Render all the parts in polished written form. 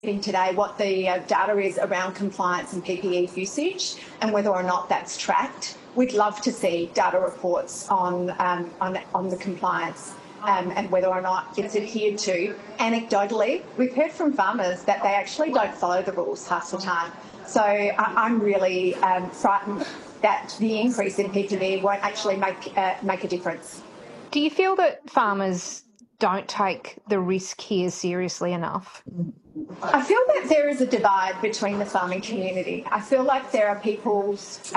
today what the data is around compliance and PPE usage and whether or not that's tracked. We'd love to see data reports on the compliance and whether or not it's adhered to. Anecdotally, we've heard from farmers that they actually don't follow the rules half the time. So I'm really frightened that the increase in PPE won't actually make a difference. Do you feel that farmers don't take the risk here seriously enough? I feel that there is a divide between the farming community. I feel like there are people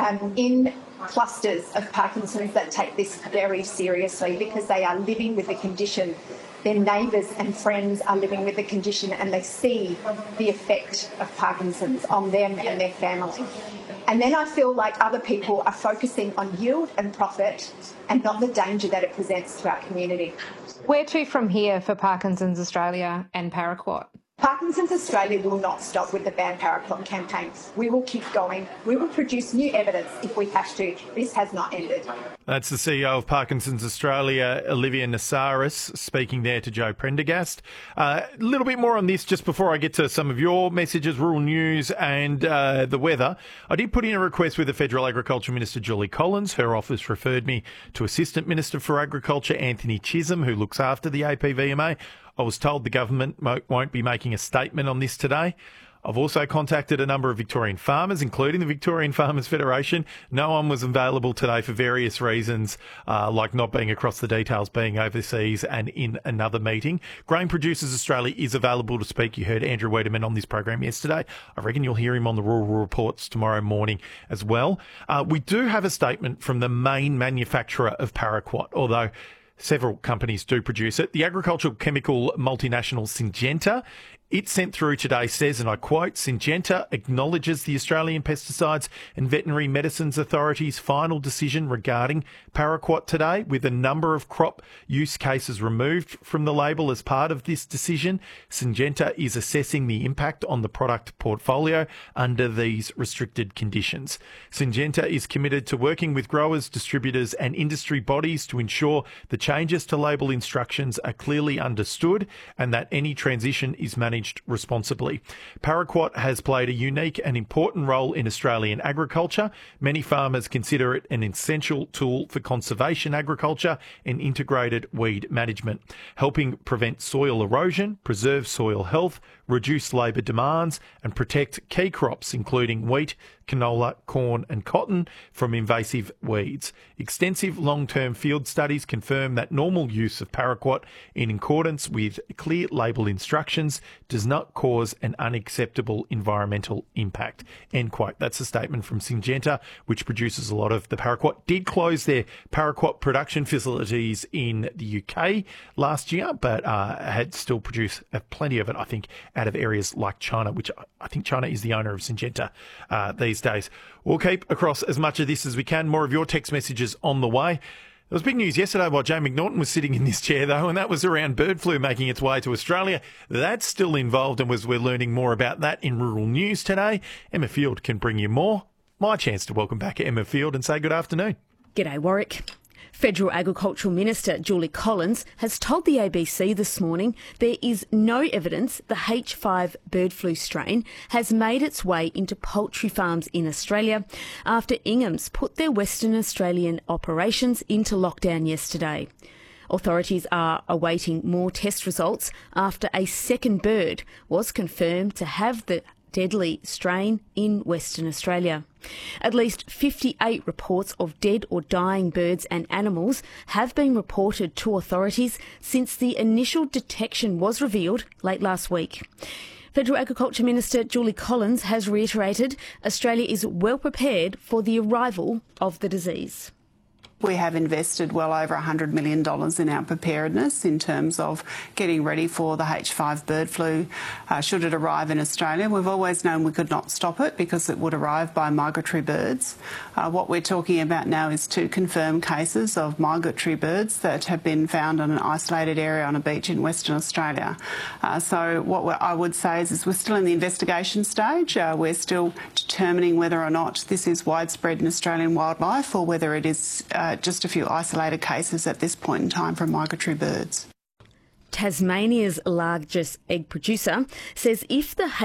in clusters of Parkinson's that take this very seriously because they are living with the condition. Their neighbours and friends are living with the condition and they see the effect of Parkinson's on them and their family. And then I feel like other people are focusing on yield and profit and not the danger that it presents to our community. Where to from here for Parkinson's Australia and Paraquat? Parkinson's Australia will not stop with the Ban Paraquat campaign. We will keep going. We will produce new evidence if we have to. This has not ended. That's the CEO of Parkinson's Australia, Olivia Nasaris, speaking there to Joe Prendergast. A little bit more on this just before I get to some of your messages, rural news and the weather. I did put in a request with the Federal Agriculture Minister, Julie Collins. Her office referred me to Assistant Minister for Agriculture, Anthony Chisholm, who looks after the APVMA. I was told the government won't be making a statement on this today. I've also contacted a number of Victorian farmers, including the Victorian Farmers Federation. No one was available today for various reasons, like not being across the details, being overseas and in another meeting. Grain Producers Australia is available to speak. You heard Andrew Weideman on this program yesterday. I reckon you'll hear him on the Rural Reports tomorrow morning as well. We do have a statement from the main manufacturer of Paraquat, although several companies do produce it. The agricultural chemical multinational Syngenta, it sent through today says, and I quote, Syngenta acknowledges the Australian Pesticides and Veterinary Medicines Authority's final decision regarding Paraquat today, with a number of crop use cases removed from the label as part of this decision. Syngenta is assessing the impact on the product portfolio under these restricted conditions. Syngenta is committed to working with growers, distributors and industry bodies to ensure the changes to label instructions are clearly understood and that any transition is managed responsibly. Paraquat has played a unique and important role in Australian agriculture. Many farmers consider it an essential tool for conservation agriculture and integrated weed management, helping prevent soil erosion, preserve soil health, reduce labour demands and protect key crops including wheat, canola, corn and cotton from invasive weeds. Extensive long-term field studies confirm that normal use of Paraquat in accordance with clear label instructions does not cause an unacceptable environmental impact. End quote. That's a statement from Syngenta, which produces a lot of the Paraquat. Did close their Paraquat production facilities in the UK last year, but had still produced plenty of it, I think, out of areas like China, which I think China is the owner of Syngenta these days. We'll keep across as much of this as we can. More of your text messages on the way. There was big news yesterday while Jane McNaughton was sitting in this chair, though, and that was around bird flu making its way to Australia. That's still involved, and we're learning more about that in rural news today. Emma Field can bring you more. My chance to welcome back Emma Field and say good afternoon. G'day, Warwick. Federal Agricultural Minister Julie Collins has told the ABC this morning there is no evidence the H5 bird flu strain has made its way into poultry farms in Australia after Inghams put their Western Australian operations into lockdown yesterday. Authorities are awaiting more test results after a second bird was confirmed to have the deadly strain in Western Australia. At least 58 reports of dead or dying birds and animals have been reported to authorities since the initial detection was revealed late last week. Federal Agriculture Minister Julie Collins has reiterated Australia is well prepared for the arrival of the disease. We have invested well over $100 million in our preparedness in terms of getting ready for the H5 bird flu should it arrive in Australia. We've always known we could not stop it because it would arrive by migratory birds. What we're talking about now is 2 confirmed cases of migratory birds that have been found in an isolated area on a beach in Western Australia. So what I would say is we're still in the investigation stage. We're still determining whether or not this is widespread in Australian wildlife or whether it is just a few isolated cases at this point in time from migratory birds. Tasmania's largest egg producer, says if the